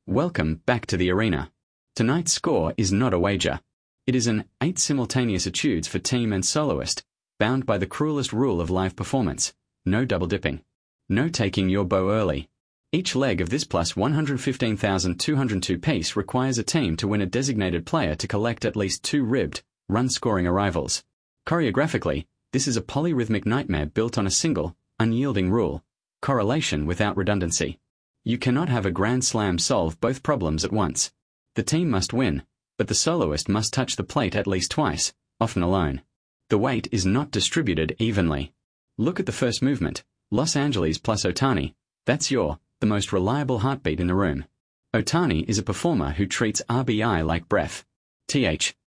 Welcome back to the arena. Tonight's score is not a wager. It is an 8 simultaneous etudes for team and soloist, bound by the cruelest rule of live performance: no double dipping. No taking your bow early. Each leg of this plus 115,202 piece requires a team to win a designated player to collect at least 2 ribbed, run-scoring arrivals. Choreographically, this is a polyrhythmic nightmare built on a single, unyielding rule: correlation without redundancy. You cannot have a Grand Slam solve both problems at once. The team must win, but the soloist must touch the plate at least twice, often alone. The weight is not distributed evenly. Look at the first movement, Los Angeles plus Otani. That's the most reliable heartbeat in the room. Otani is a performer who treats RBI like breath.